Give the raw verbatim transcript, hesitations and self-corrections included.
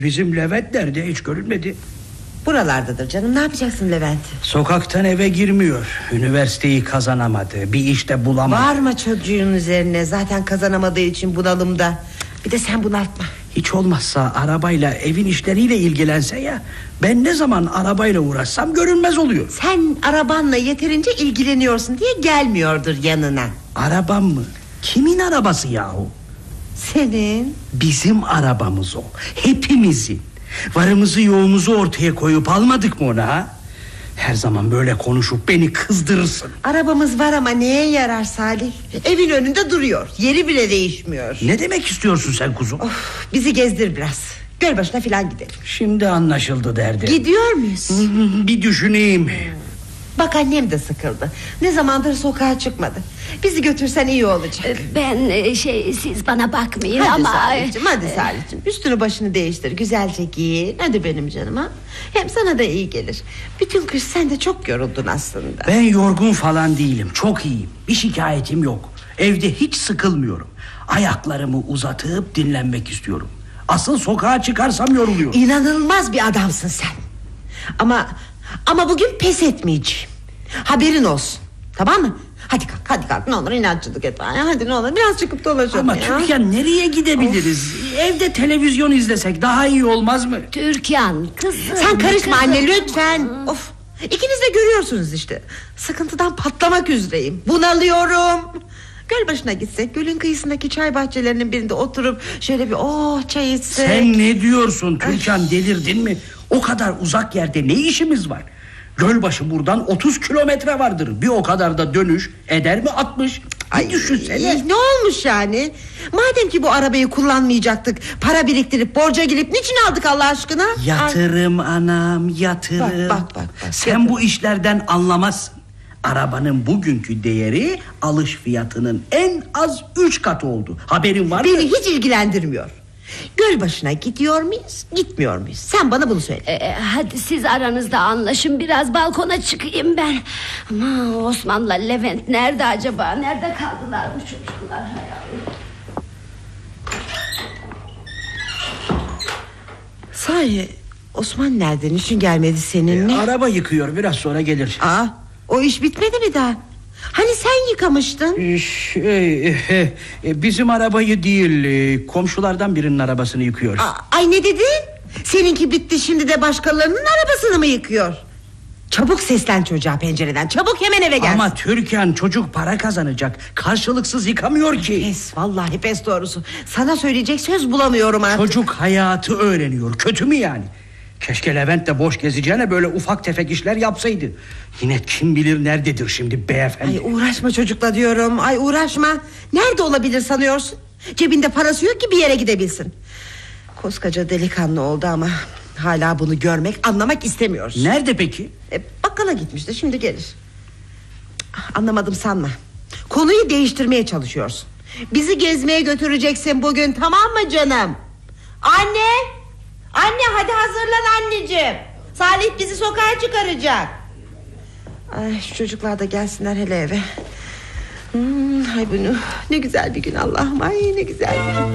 Bizim Levent nerede, hiç görünmedi. Buralardadır canım, ne yapacaksın Levent? Sokaktan eve girmiyor. Üniversiteyi kazanamadı, bir işte bulamadı. Varma çocuğun üzerine, zaten kazanamadığı için bunalımda. Bir de sen bunaltma. Hiç olmazsa arabayla, evin işleriyle ilgilense ya. Ben ne zaman arabayla uğraşsam görünmez oluyor. Sen arabanla yeterince ilgileniyorsun diye gelmiyordur yanına. Arabam mı? Kimin arabası yahu? Senin. Bizim arabamız o, hepimizin. Varımızı yoğumuzu ortaya koyup almadık mı ona ha? Her zaman böyle konuşup beni kızdırırsın. Arabamız var ama neye yarar Salih? Evin önünde duruyor, yeri bile değişmiyor. Ne demek istiyorsun sen kuzum? Of, bizi gezdir biraz. Gölbaşı'na filan gidelim. Şimdi anlaşıldı derdi. Gidiyor muyuz? Bir düşüneyim. Bak annem de sıkıldı. Ne zamandır sokağa çıkmadı. Bizi götürsen iyi olacak. Ben şey siz bana bakmayın hadi ama Salihciğim, hadi Salihciğim, üstünü başını değiştir, güzelce giyin. Hadi benim canım ha. Hem sana da iyi gelir. Bütün kış sen de çok yoruldun aslında. Ben yorgun falan değilim, çok iyiyim. Bir şikayetim yok. Evde hiç sıkılmıyorum. Ayaklarımı uzatıp dinlenmek istiyorum. Asıl sokağa çıkarsam yoruluyorum. İnanılmaz bir adamsın sen. Ama Ama bugün pes etmeyeceğim. Haberin olsun, tamam mı? Hadi kalk, hadi kalk, ne olur inatçılık etme. Hadi ne olur biraz çıkıp dolaşalım. Ama ya. Türkan, nereye gidebiliriz? Of. Evde televizyon izlesek daha iyi olmaz mı? Türkan kızım. Sen karışma kızım. anne lütfen. Of. İkiniz de görüyorsunuz işte. Sıkıntıdan patlamak üzereyim. Bunalıyorum. Gölbaşı'na gitsek, gölün kıyısındaki çay bahçelerinin birinde oturup şöyle bir oh çay içsek. Sen ne diyorsun Türkan, delirdin mi? O kadar uzak yerde ne işimiz var? Gölbaşı buradan otuz kilometre vardır. Bir o kadar da dönüş eder mi altmış? Ay, düşünsene. Ne olmuş yani? Madem ki bu arabayı kullanmayacaktık, para biriktirip borca girip niçin aldık Allah aşkına? Yatırım Ay. Anam, yatırım. Bak bak bak, bak Sen yatırım. Bu işlerden anlamazsın. Arabanın bugünkü değeri alış fiyatının en az üç katı oldu. Haberin var mı? Beni hiç ilgilendirmiyor. Gölbaşı'na gidiyor muyuz, gitmiyor muyuz? Sen bana bunu söyle. Ee, hadi siz aranızda anlaşın, biraz balkona çıkayım ben. Ama Osman'la Levent nerede acaba? Nerede kaldılar bu çocuklar? Hay Allah. Sahi Osman nerede? Niçin gelmedi seninle? Ee, araba yıkıyor, biraz sonra gelir. Aa, o iş bitmedi mi daha? Hani sen yıkamıştın? Ee, Şey, e, e, bizim arabayı değil, e, komşulardan birinin arabasını yıkıyor. Aa, ay ne dedin? Seninki bitti, şimdi de başkalarının arabasını mı yıkıyor? Çabuk seslen çocuğa pencereden, çabuk hemen eve gel. Ama Türkan, çocuk para kazanacak, karşılıksız yıkamıyor ki. Pes, vallahi pes doğrusu. Sana söyleyecek söz bulamıyorum artık. Çocuk hayatı öğreniyor, kötü mü yani? Keşke Levent de boş gezeceğine böyle ufak tefek işler yapsaydı. Yine kim bilir nerededir şimdi beyefendi. Ay uğraşma çocukla diyorum, ay uğraşma. Nerede olabilir sanıyorsun? Cebinde parası yok ki bir yere gidebilsin. Koskoca delikanlı oldu ama hala bunu görmek, anlamak istemiyoruz. Nerede peki? E, bakkala gitmişti, şimdi gelir. Anlamadım sanma. Konuyu değiştirmeye çalışıyorsun. Bizi gezmeye götüreceksin bugün, tamam mı canım? Anne! Anne hadi hazırlan anneciğim. Salih bizi sokağa çıkaracak. Ay şu çocuklar da gelsinler hele eve. hmm, Ay bunu ne güzel bir gün Allah'ım. Ay ne güzel bir gün.